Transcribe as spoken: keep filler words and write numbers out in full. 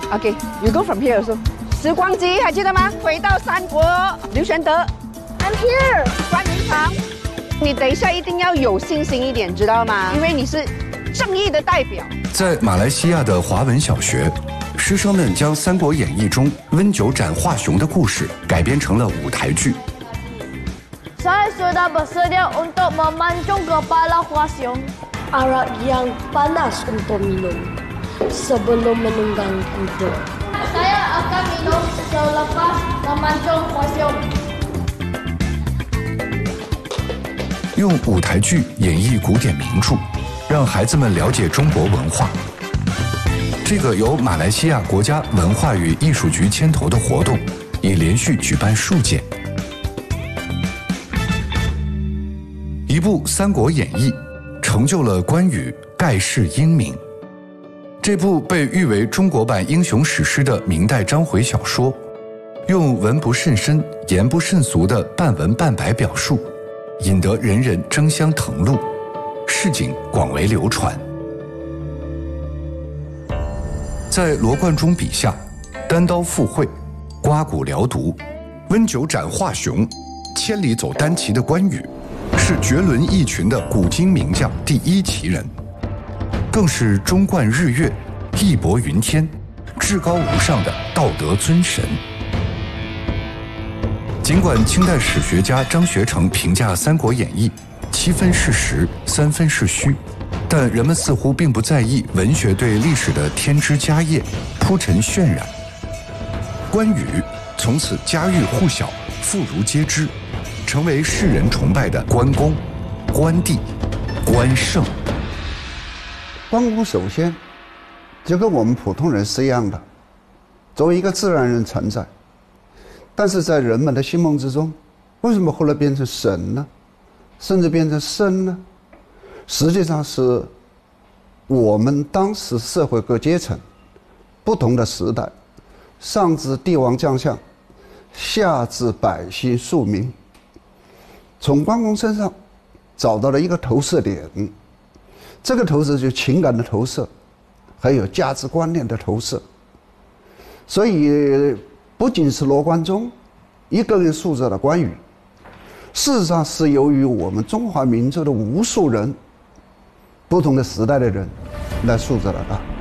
OK, you go from here also. 时光机还记得吗？回到三国，刘玄德 I'm here. 关云长，你等一下一定要有信心一点，知道吗？因为你是正义的代表。 在马来西亚的华文小学，师生们将《三国演义》中温酒斩华雄的故事改编成了舞台剧。 Saya sudah bersedia untuk memancung kepala Hwasyong. Arak yang panas untuk minum sebelum menunggang kuda. Saya akan minum selepas memancung Hwasyong. 用舞台剧演绎古典名著，让孩子们了解中国文化。这个由马来西亚国家文化与艺术局牵头的活动，已连续举办数届。一部《三国演义》成就了关羽盖世英名。这部被誉为中国版英雄史诗的明代章回小说，用文不甚深、言不甚俗的半文半白表述，引得人人争相誊录，市井广为流传。在罗贯中笔下，单刀赴会、刮骨疗毒、温酒斩华雄、千里走单骑的关羽，是绝伦异群的古今名将第一奇人，更是中冠日月、义薄云天、至高无上的道德尊神。尽管清代史学家张学成评价《三国演义》七分是实，三分是虚，但人们似乎并不在意文学对历史的添枝加叶、铺陈渲染。关羽从此家喻户晓，妇孺皆知，成为世人崇拜的关公、关帝、关胜。 关公首先就跟我们普通人是一样的，作为一个自然人存在，但是在人们的心目之中，为什么后来变成神呢？甚至变成圣呢？实际上是我们当时社会各阶层不同的时代，上至帝王将相，下至百姓庶民，从关公身上找到了一个投射点。这个投射就是情感的投射，还有价值观念的投射。所以不仅是罗贯中一个人塑造了关羽，事实上是由于我们中华民族的无数人，不同的时代的人来塑造了他。